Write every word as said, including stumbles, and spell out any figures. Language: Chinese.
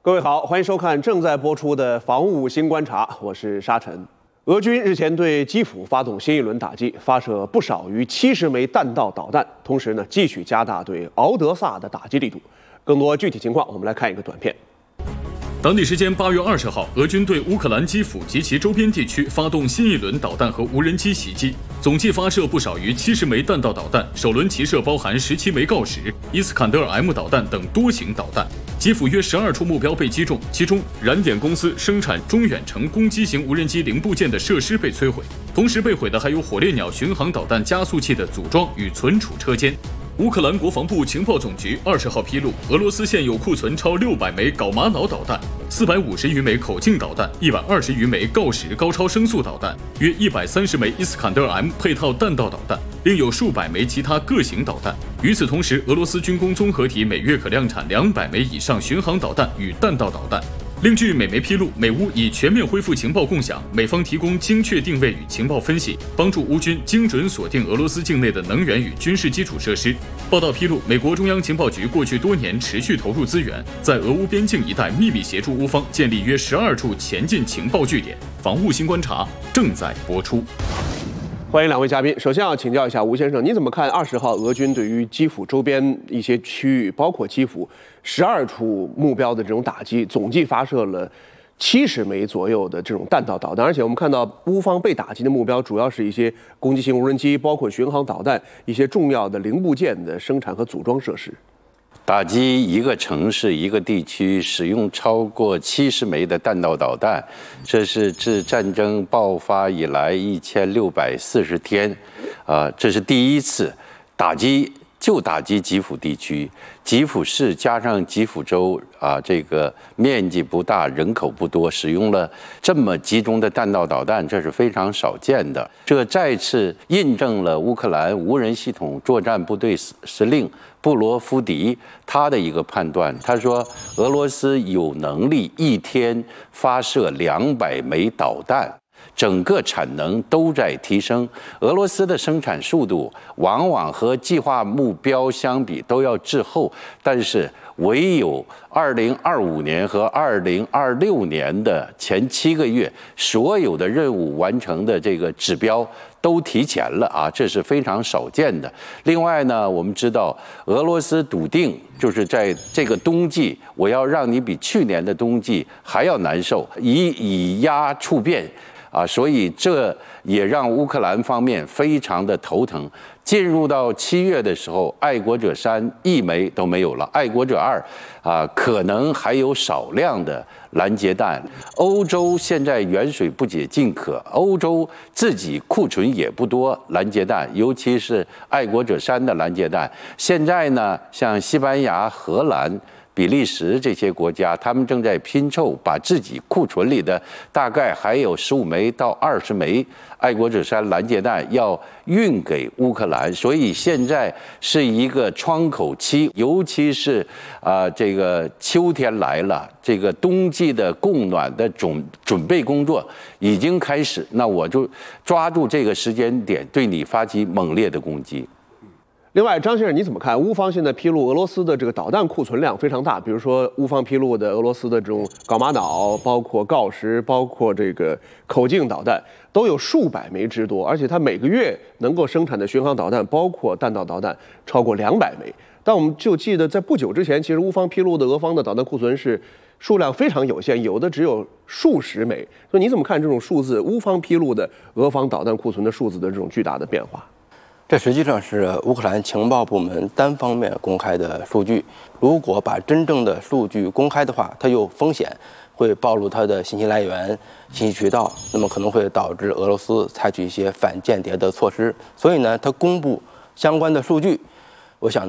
各位好，欢迎收看正在播出的《防务新观察》，我是沙尘。俄军日前对基辅发动新一轮打击，发射不少于七十枚弹道导弹，同时呢，继续加大对敖德萨的打击力度。更多具体情况，我们来看一个短片。 当地时间八月二十号，俄军对乌克兰基辅及其周边地区发动新一轮导弹和无人机袭击，总计发射不少于七十枚弹道导弹，首轮齐射包含十七枚锆石、伊斯坎德尔 M 导弹等多型导弹。基辅约十二处目标被击中，其中燃点公司生产中远程攻击型无人机零部件的设施被摧毁，同时被毁的还有火烈鸟巡航导弹加速器的组装与存储车间。乌克兰国防部情报总局二十号披露，俄罗斯现有库存超六百枚镐玛瑙导弹、四百五十余枚口径导弹、一百二十余枚锆石高超声速导弹、约一百三十枚伊斯坎德尔 M 配套弹道导弹，另有数百枚其他各型导弹。与此同时，俄罗斯军工综合体每月可量产两百枚以上巡航导弹与弹道导弹。另据美媒披露，美乌已全面恢复情报共享，美方提供精确定位与情报分析，帮助乌军精准锁定俄罗斯境内的能源与军事基础设施。报道披露，美国中央情报局过去多年持续投入资源，在俄乌边境一带秘密协助乌方建立约十二处前进情报据点。防务新观察正在播出。 欢迎两位嘉宾。首先要请教一下吴先生，你怎么看二十号俄军对于基辅周边一些区域，包括基辅十二处目标的这种打击，总计发射了七十枚左右的这种弹道导弹，而且我们看到乌方被打击的目标主要是一些攻击型无人机，包括巡航导弹，一些重要的零部件的生产和组装设施。 打击一个城市、一个地区使用超过七十枚的弹道导弹，这是自战争爆发以来一千六百四十天，啊、呃，这是第一次打击就打击基辅地区、基辅市加上基辅州啊，这个面积不大，人口不多，使用了这么集中的弹道导弹，这是非常少见的。这再次印证了乌克兰无人系统作战部队司令布罗夫迪他的一个判断，他说俄罗斯有能力一天发射两百枚导弹，整个产能都在提升。俄罗斯的生产速度往往和计划目标相比都要滞后，但是唯有二零二五年和二零二六年的前七个月，所有的任务完成的这个指标都提前了啊，这是非常少见的。另外呢，我们知道俄罗斯笃定就是在这个冬季，我要让你比去年的冬季还要难受，以以压促变啊，所以这也让乌克兰方面非常的头疼。进入到七月的时候，爱国者三一枚都没有了，爱国者二啊，可能还有少量的拦截弹。欧洲现在远水不解近渴，欧洲自己库存也不多拦截弹，尤其是爱国者三的拦截弹。现在呢，像西班牙、荷兰、比利时这些国家，他们正在拼凑，把自己库存里的大概还有十五枚到二十枚爱国者三拦截弹要运给乌克兰，所以现在是一个窗口期，尤其是啊、呃，这个秋天来了，这个冬季的供暖的准准备工作已经开始，那我就抓住这个时间点，对你发起猛烈的攻击。 另外，张先生，你怎么看？乌方现在披露俄罗斯的这个导弹库存量非常大，比如说乌方披露的俄罗斯的这种镐玛瑙，包括锆石，包括这个口径导弹，都有数百枚之多，而且它每个月能够生产的巡航导弹，包括弹道导弹，超过两百枚。但我们就记得，在不久之前，其实乌方披露的俄方的导弹库存是数量非常有限，有的只有数十枚。所以你怎么看这种数字？乌方披露的俄方导弹库存的数字的这种巨大的变化？ 这实际上是乌克兰情报部门单方面公开的数据。如果把真正的数据公开的话，它有风险，会暴露它的信息来源、信息渠道，那么可能会导致俄罗斯采取一些反间谍的措施。所以呢，它公布相关的数据，我想